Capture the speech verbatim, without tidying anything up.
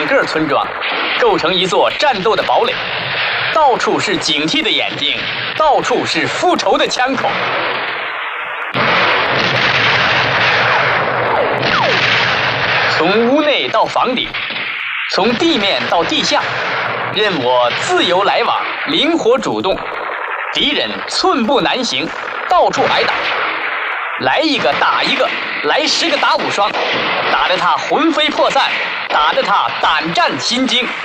个村庄，构成一座战斗的堡垒，到处是警惕的眼睛，到处是复仇的枪口。从屋内到房顶，从地面到地下，任我自由来往，灵活主动。敌人寸步难行，到处挨打，来一个打一个，来十个打五双，打得他魂飞魄散，打得他胆战心惊。